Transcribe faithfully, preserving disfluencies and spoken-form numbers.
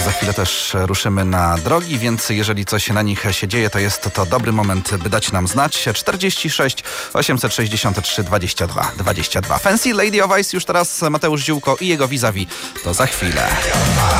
Za chwilę też ruszymy na drogi, więc jeżeli coś na nich się dzieje, to jest to dobry moment, by dać nam znać. czterdzieści sześć osiemset sześćdziesiąt trzy dwadzieścia dwa dwadzieścia dwa. Fancy Lady of Ice już teraz Mateusz Ziółko i jego vis-a-vis. To za chwilę.